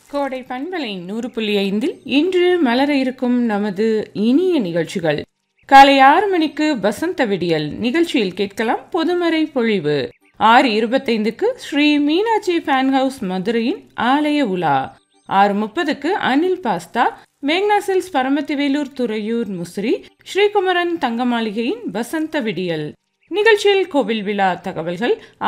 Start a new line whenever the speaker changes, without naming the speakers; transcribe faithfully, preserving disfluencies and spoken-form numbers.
கோடை பண்பலை நூறு புள்ளி ஐந்தில் இன்று மலர இருக்கும் நமது இனிய நிகழ்ச்சிகள். காலை ஆறு மணிக்கு வசந்த விடியல் நிகழ்ச்சியில் கேட்கலாம் பொதுமறை பொழிவு. ஆறு இருபத்தைந்துக்கு ஸ்ரீ மீனாட்சி ஃபேன் ஹவுஸ் மதுரையின் ஆலய உலா. ஆறு முப்பதுக்கு அனில் பாஸ்தா, மேக்னாசில்ஸ் பரமத்திவேலூர் துறையூர் முசிறி, ஸ்ரீகுமரன் தங்க மாளிகையின் வசந்த விடியல் நிகழ்ச்சியில் கோவில் விழா தகவல்கள்.